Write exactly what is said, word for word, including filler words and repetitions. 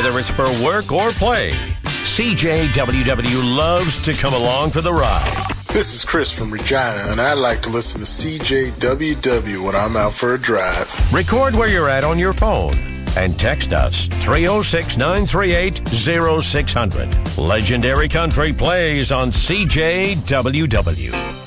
whether it's for work or play, C J W W loves to come along for the ride. This is Chris from Regina, and I like to listen to C J W W when I'm out for a drive. Record where you're at on your phone and text us three oh six, nine three eight, oh six hundred. Legendary Country plays on C J W W.